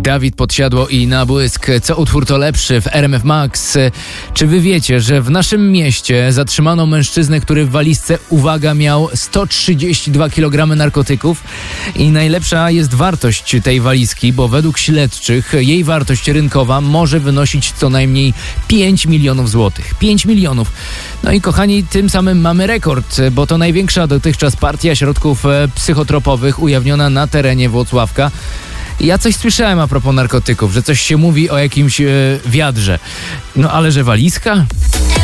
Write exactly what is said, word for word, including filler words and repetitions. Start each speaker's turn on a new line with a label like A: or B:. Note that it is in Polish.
A: Dawid Podsiadło i Na błysk. Co utwór to lepszy w R M F Max? Czy wy wiecie, że w naszym mieście zatrzymano mężczyznę, który w walizce, uwaga, miał sto trzydzieści dwa kilogramy narkotyków? I najlepsza jest wartość tej walizki, bo według śledczych jej wartość rynkowa może wynosić co najmniej pięć milionów złotych. pięć milionów. No i kochani, tym samym mamy rekord, bo to największa dotychczas partia środków psychotropowych ujawniona na terenie Włocławka. Ja coś słyszałem a propos narkotyków, że coś się mówi o jakimś e, wiadrze. No ale że walizka?